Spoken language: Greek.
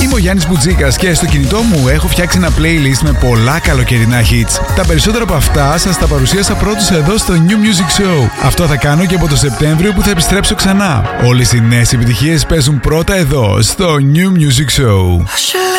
Είμαι ο Γιάννης Μπουτζίκας και στο κινητό μου έχω φτιάξει ένα playlist με πολλά καλοκαιρινά hits. Τα περισσότερα από αυτά σας τα παρουσίασα πρώτους εδώ στο New Music Show. Αυτό θα κάνω και από το Σεπτέμβριο που θα επιστρέψω ξανά. Όλες οι νέες επιτυχίες παίζουν πρώτα εδώ στο New Music Show.